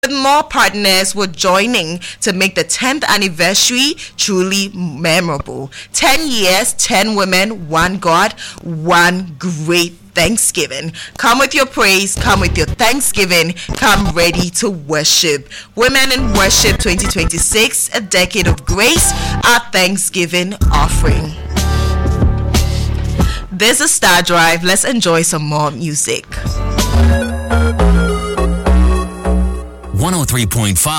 with more partners were joining to make the 10th anniversary truly memorable. 10 years, 10 women, one God, one great Thanksgiving. Come with your praise, come with your thanksgiving, come ready to worship. Women in Worship 2026, a decade of grace, our Thanksgiving offering. This is Star Drive. Let's enjoy some more music. 103.5